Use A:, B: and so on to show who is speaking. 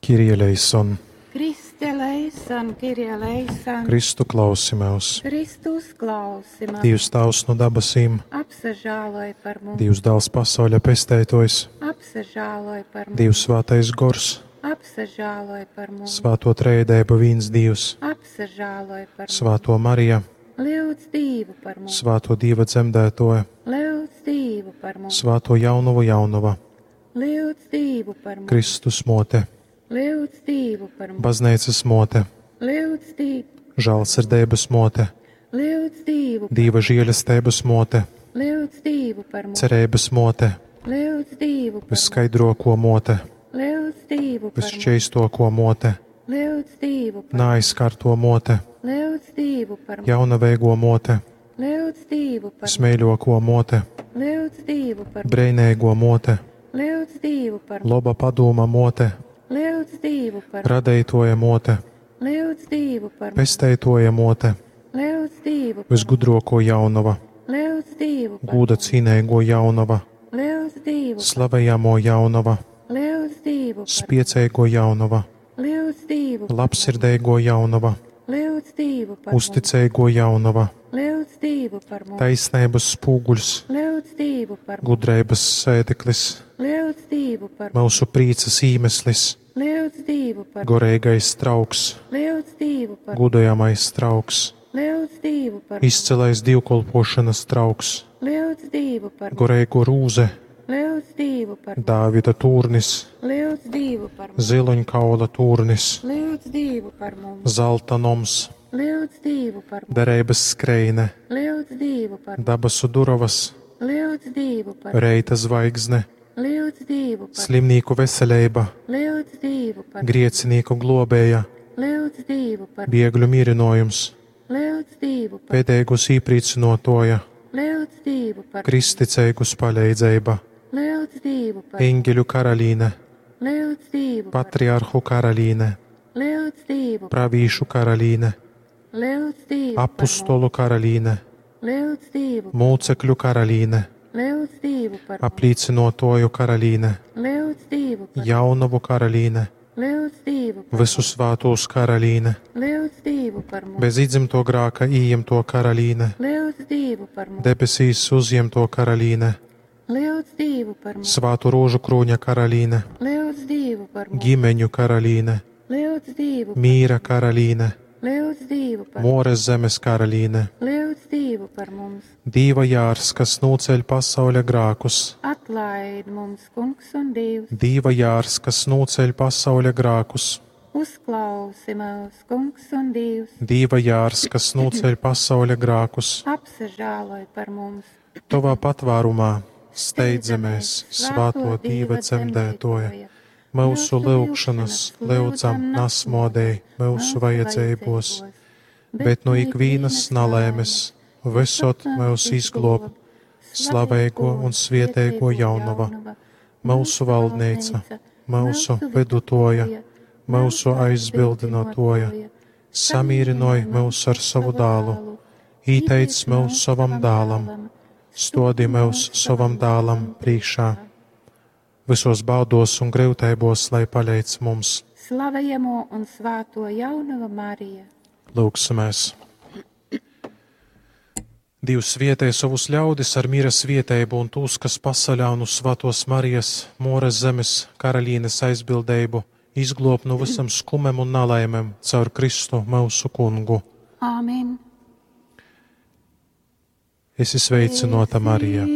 A: Kyrie eleison.
B: Kriste eleison, Kyrie eleison.
A: Kristu klausi mūs.
B: Kristus klausi mani.
A: Dievs Tēvs no debesīm,
B: Apsažāloj par mums.
A: Dievs Dēls pasaules pestētojs,
B: Apsažāloj par mums.
A: Dievs Svētais Gors,
B: Apsažāloj par mums.
A: Svēto Trejība viens Dievs,
B: Apsažāloj par mums.
A: Svēto Mariju,
B: Lūdz Dievu par mums.
A: Svēto Dieva dzemdētoja,
B: Lūdz Dievu par mums.
A: Svēto Jaunava,
B: Lūdz Dievu par mums.
A: Kristus mote,
B: Lūdz Dievu par mums.
A: baznīcas mote,
B: Lūdz Dievu.
A: žēlsirdības mote,
B: Lūdz Dievu.
A: Dieva žēlastības mote,
B: Lūdz Dievu par mums.
A: cerības mote,
B: Lūdz Dievu par mums.
A: viskaidroko mote,
B: Lūdz Dievu par mums.
A: visšķīstoko mote,
B: Lūdz Dievu par mums.
A: neaizskarto mote,
B: Lūdz Dievu par mums.
A: jaunaveigo mote,
B: Lūdz Dievu par mums.
A: smēļoko mote,
B: Lūdz Dievu par mums.
A: breinēgo mote,
B: Lūdz Dievu par mums.
A: loba padoma mote,
B: Lūdz Dievu par mums.
A: radētoja mote,
B: Lūdz Dievu par mums.
A: pestētoja mote,
B: Lūdz Dievu par mums.
A: visgudroko jaunava,
B: Lūdz Dievu par
A: gūda
B: mums.
A: cīnēgo jaunava,
B: Lūdz Dievu.
A: slavējamo jaunava,
B: Lūdz Dievu par mums.
A: spiecēgo jaunava,
B: Lūdz Dievu.
A: labsirdēgo jaunava,
B: Lūdz Dievu par mums.
A: uzticēgo jaunava,
B: Lūdz Dievu par mums.
A: taisnības spūguļs,
B: Lūdz Dievu par mums.
A: gudrības sēdeklis,
B: Lūdz Dievu par mums.
A: mūsu prīcas īmeslis,
B: Lūdz Dievu par mums.
A: gorīgais trauks,
B: Lūdz Dievu par mums.
A: gudojamais trauks,
B: Lūdz Dievu par mums.
A: izcilais divkolpošanas trauks,
B: Lūdz Dievu par mums.
A: gorīgo rūze,
B: Lūdz Dievu par mums.
A: Dāvida turnis,
B: Lūdz Dievu par mums.
A: ziloņkaula turnis,
B: Lūdz Dievu par mums.
A: zelta noms,
B: Lūdz Dievu par mums.
A: derības skreine,
B: Lūdz Dievu par mums.
A: dabasu durovas,
B: Lūdz Dievu par mums.
A: reita zvaigzne,
B: Lūdz Dievu par mums.
A: slimnīku veselība,
B: Lūdz Dievu par mums.
A: griecinīku globēja,
B: Lūdz Dievu par mums.
A: biegļu mierinojums,
B: Lūdz Dievu par mums.
A: pēdējus īprīcinotoja,
B: Lūdz Dievu par mums.
A: kristicēgus paļēdzība,
B: Lūdz Dievu par mums.
A: eņģeļu karalīne,
B: Lūdz Dievu par mums.
A: patriarhu karalīne,
B: Lūdz Dievu par
A: pravīšu karalīne,
B: mums. Lūdz Dievu par mums.
A: apostolu karalīne,
B: Lūdz Dievu par
A: mūcekļu karalīne,
B: mums. Lūdz Dievu par mums.
A: apliecinotoju karalīne,
B: Lūdz Dievu par mums.
A: jaunavu karalīne,
B: Lūdz Dievu par
A: visu svētos karalīne,
B: mums. Lūdz Dievu par mums.
A: bez idzimto grāka ījimto karalīne,
B: Lūdz Dievu par mums.
A: debesīs uzņemto karalīne,
B: Lūdz Dievu par mums.
A: svātu rožu krūņa karalīne,
B: Lūdz Dievu par mums.
A: ģimeņu karalīne,
B: Lūdz Dievu.
A: mīra karalīne,
B: Lūdz Dievu par mums.
A: Mores zemes karalīne,
B: Lūdz Dievu par mums.
A: Dieva jārs, kas nūceļ pasaules grākus,
B: Atlaid mums, Kungs un Dievs.
A: Dieva jārs, kas nūceļ pasaules grākus,
B: Uzklausi mūs, Kungs un Dievs.
A: Dieva jārs, kas nūceļ pasaules grākus,
B: Apsažāloj par mums.
A: tavā patvārumā steidzamies svāto Dieva dzemdētoja, mūsu lūgšanas lūdzam nasmodēji mūsu vajadzībos, bet no ikvienas nalēmes visot mūs izglob, slavēgo un svietēgo jaunava, mūsu valdnīca, mūsu vidutoja, mūsu aizbildinotoja, samīrinoj mūs ar savu dālu, īteic mūs savam dālam, stodi mūs savam dālam priekšā, visos baudos un grūtībos, lai paļēc mums.
B: Slavējamo un svāto jaunava Marija.
A: Lūksimies! Dievs vietē savus ļaudis ar mīras vietēbu un tūs, kas pasaļā un uz svētos Marijas, Mores zemes karalīnes aizbildēbu, izglob no visam skumem un nalaimem caur Kristu mūsu kungu.
B: Āmen.
A: Esi sveicinota, Marija!